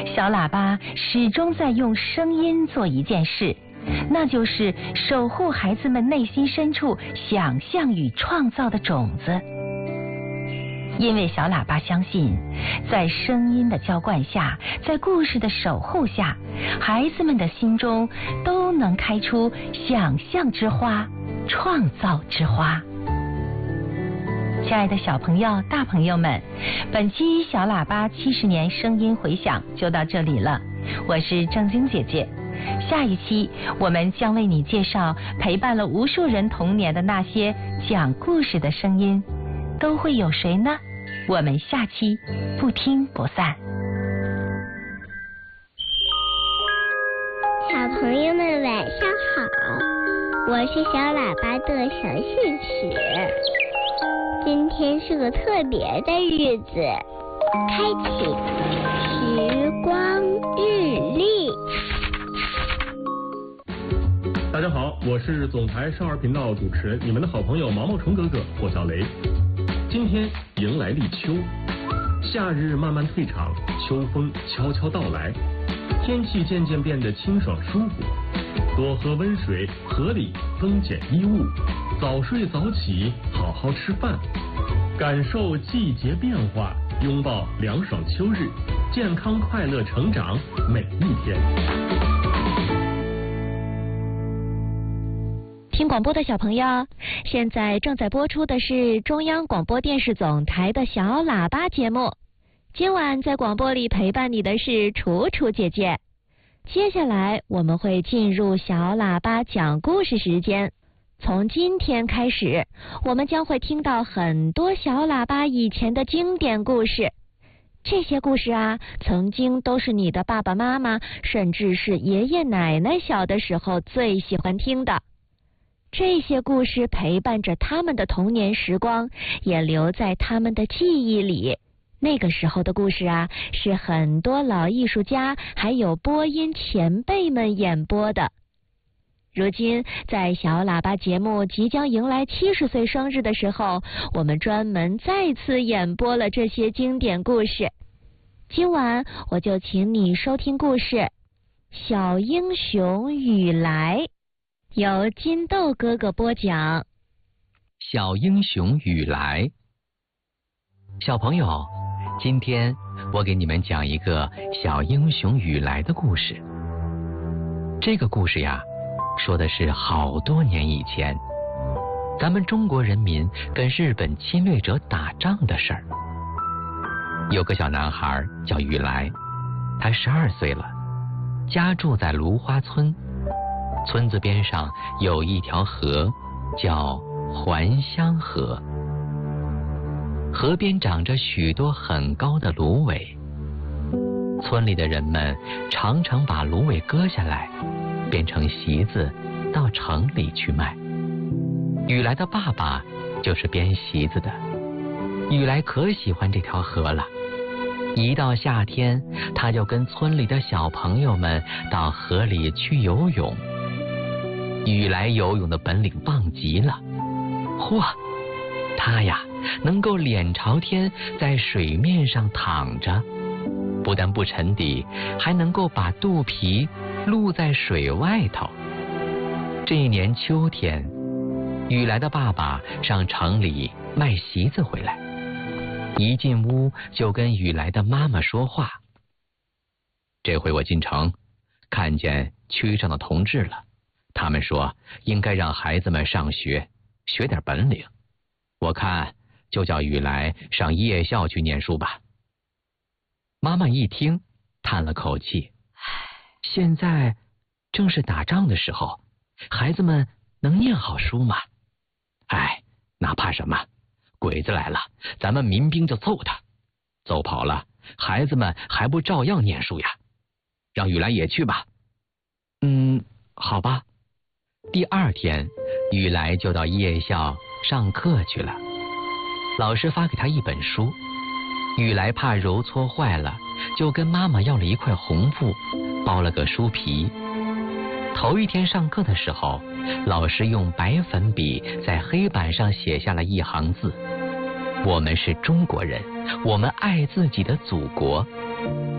小喇叭始终在用声音做一件事，那就是守护孩子们内心深处想象与创造的种子。因为小喇叭相信，在声音的浇灌下，在故事的守护下，孩子们的心中都能开出想象之花，创造之花。亲爱的小朋友、大朋友们，本期小喇叭70年声音回响就到这里了，我是正晶姐姐。下一期我们将为你介绍陪伴了无数人童年的那些讲故事的声音，都会有谁呢？我们下期不听不散。 小朋友们晚上好，我是小喇叭的小信使。今天是个特别的日子，开启时光日历。 大家好，我是总台少儿频道主持人，你们的好朋友毛毛虫哥哥霍小雷。今天迎来立秋，夏日慢慢退场，秋风悄悄到来，天气渐渐变得清爽舒服。多喝温水，合理增减衣物，早睡早起，好好吃饭，感受季节变化，拥抱凉爽秋日，健康快乐成长每一天。 听广播的小朋友，现在正在播出的是中央广播电视总台的小喇叭节目。今晚在广播里陪伴你的是楚楚姐姐。接下来我们会进入小喇叭讲故事时间。从今天开始，我们将会听到很多小喇叭以前的经典故事。这些故事啊，曾经都是你的爸爸妈妈，甚至是爷爷奶奶小的时候最喜欢听的。这些故事陪伴着他们的童年时光，也留在他们的记忆里。那个时候的故事啊，是很多老艺术家还有播音前辈们演播的。如今在小喇叭节目即将迎来70岁生日的时候，我们专门再次演播了这些经典故事。今晚我就请你收听故事《小英雄雨来》，由金豆哥哥播讲。 小英雄雨来。小朋友，今天我给你们讲一个小英雄雨来的故事。这个故事呀，说的是好多年以前，咱们中国人民跟日本侵略者打仗的事儿。有个小男孩叫雨来，他12岁了，家住在芦花村。村子边上有一条河，叫还乡河。河边长着许多很高的芦苇，村里的人们常常把芦苇割下来，变成席子，到城里去卖。雨来的爸爸就是编席子的。雨来可喜欢这条河了，一到夏天，他就跟村里的小朋友们到河里去游泳。雨来游泳的本领棒极了，嚯！他呀，能够脸朝天在水面上躺着，不但不沉底，还能够把肚皮露在水外头。这一年秋天，雨来的爸爸上城里卖席子回来，一进屋就跟雨来的妈妈说话。这回我进城，看见区上的同志了，他们说应该让孩子们上学，学点本领。我看就叫雨来上夜校去念书吧。妈妈一听，叹了口气，现在正是打仗的时候，孩子们能念好书吗？那怕什么？鬼子来了，咱们民兵就揍他，揍跑了，孩子们还不照样念书呀？让雨来也去吧。好吧。第二天，雨来就到夜校上课去了。老师发给他一本书，雨来怕揉搓坏了，就跟妈妈要了一块红布，包了个书皮。头一天上课的时候，老师用白粉笔在黑板上写下了一行字：我们是中国人，我们爱自己的祖国。